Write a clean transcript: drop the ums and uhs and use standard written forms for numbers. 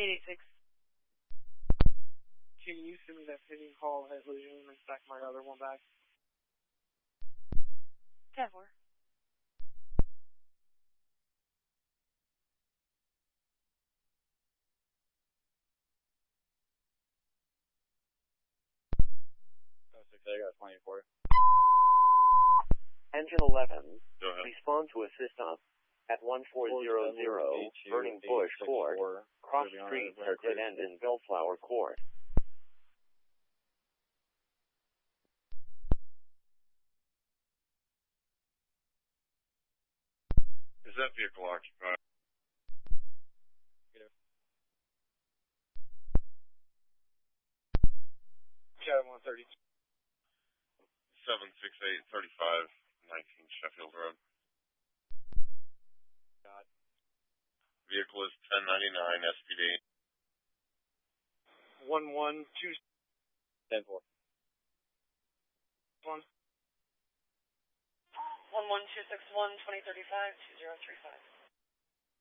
886. Can you send me that pending call at Lejeune and stack my other one back? 10-4. I got 20 for you. Engine 11, Go ahead. respond to assist us at 1400 Burning Bush Court, cross street at dead end in Bellflower Court. Is that vehicle occupied? Chad 130. 768-35, 19 Sheffield Road. God. Vehicle is 1099 SPD. 112. 10-4. 1. 11261 2035 2035.